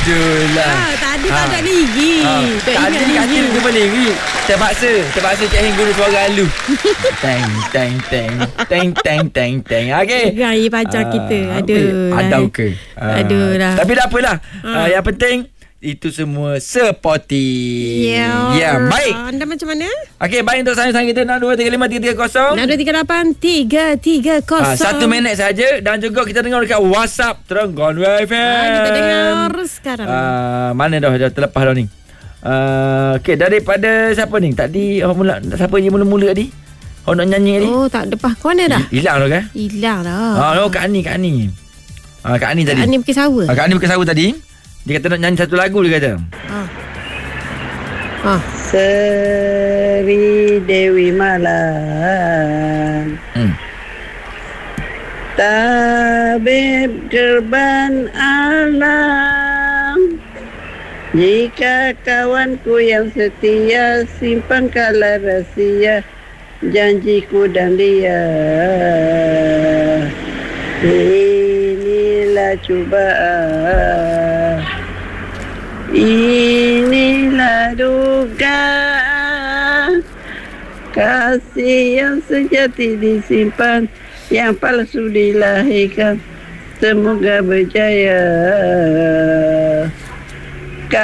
Betul lah. Tadi tak ada lagi. Tadi katil tu berdiri. Terpaksa Cik Heng guna suara halu. Teng teng teng teng teng teng teng. Okey. Gaya pacar kita. Aduh. Adau ke? Aduh lah. Tapi tak apalah. Yang penting itu semua sporty. Ya, baik. Anda macam mana? Okey, baik untuk saya kita 62353330. 62353330. 1 minit saja dan juga kita dengar dekat WhatsApp Terengganu FM. Kita dengar sekarang. Mana dah terlepas dah ni. Okey, daripada siapa ni? Tadi siapa je mula-mula tadi? Nak nyanyi tadi? Oh, tak lepas. Kau mana dah? Hilang dah kan? Hilang dah. Kak Ani. Kak Ani tadi. Kak Ani pergi sawa. Kak Ani pergi sawa tadi. Dia kata nak nyanyi satu lagu, dia kata. Seri Dewi Malang. Tabib gerban alam. Jika kawanku yang setia, simpan kala rahsia janjiku dan dia. Inilah cubaan, inilah dugaan, kasih yang sejati disimpan, yang palsu dilahirkan. Semoga berjaya.